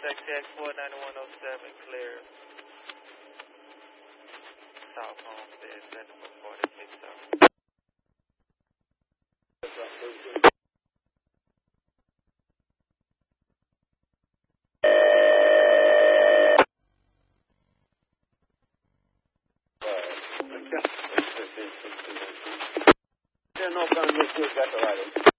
XTX 49107, clear. South Homestead, sending for 46 South. No problem, got the right.